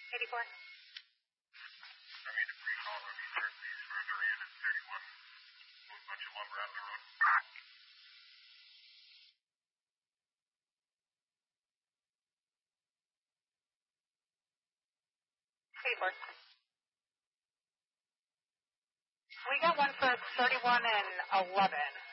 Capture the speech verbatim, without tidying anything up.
eighty-four. I mean, if we call them either, please further in at thirty-one. Move a bunch of lumber out the road. eighty-four. We got one for thirty-one and eleven.